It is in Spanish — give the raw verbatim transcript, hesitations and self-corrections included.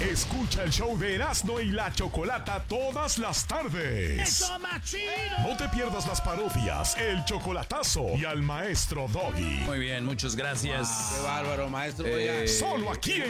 Escucha el show de Erasmo y la Chocolata todas las tardes. ¡Eso, machino! No te pierdas las parodias, el chocolatazo y al maestro Doggy. Muy bien, muchas gracias. Qué bárbaro, maestro. Eh, Oiga. Solo aquí en